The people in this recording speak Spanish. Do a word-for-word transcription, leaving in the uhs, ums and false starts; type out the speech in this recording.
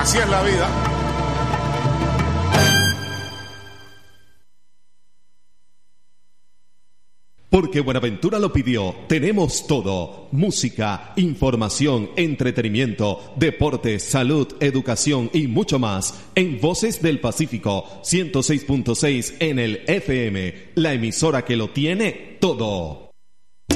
Así es la vida. Porque Buenaventura lo pidió, tenemos todo: música, información, entretenimiento, deportes, salud, educación y mucho más en Voces del Pacífico ciento seis punto seis en el F M, la emisora que lo tiene todo.